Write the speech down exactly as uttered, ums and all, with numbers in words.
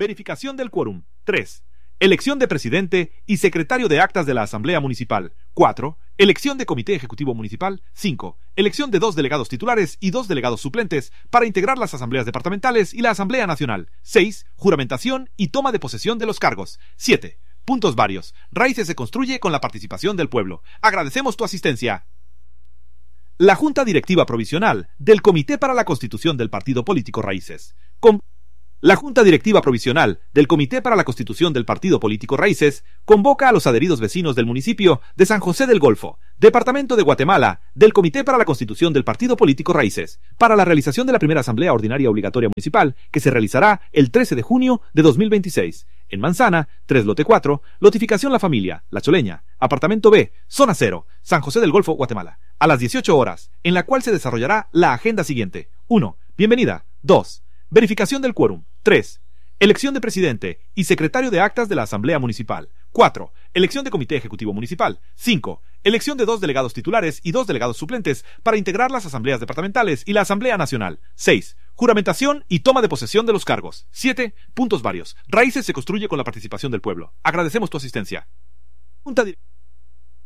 Verificación del quórum. tres. Elección de presidente y secretario de actas de la Asamblea Municipal. cuatro. Elección de Comité Ejecutivo Municipal. cinco. Elección de dos delegados titulares y dos delegados suplentes para integrar las asambleas departamentales y la Asamblea Nacional. seis. Juramentación y toma de posesión de los cargos. siete. Puntos varios. Raíces se construye con la participación del pueblo. Agradecemos tu asistencia. La Junta Directiva Provisional del Comité para la Constitución del Partido Político Raíces. Con La Junta Directiva Provisional del Comité para la Constitución del Partido Político Raíces convoca a los adheridos vecinos del municipio de San José del Golfo, Departamento de Guatemala, del Comité para la Constitución del Partido Político Raíces, para la realización de la primera Asamblea Ordinaria Obligatoria Municipal, que se realizará el trece de junio de dos mil veintiséis. En Manzana, tres lote cuatro, Lotificación La Familia, La Choleña, Apartamento B, Zona cero, San José del Golfo, Guatemala, a las dieciocho horas, en la cual se desarrollará la agenda siguiente. uno. Bienvenida. dos. Verificación del quórum. tres. Elección de presidente y secretario de actas de la Asamblea Municipal. cuatro. Elección de Comité Ejecutivo Municipal. cinco. Elección de dos delegados titulares y dos delegados suplentes para integrar las asambleas departamentales y la Asamblea Nacional. seis. Juramentación y toma de posesión de los cargos. siete. Puntos varios. Raíces se construye con la participación del pueblo. Agradecemos tu asistencia. Junta Directiva.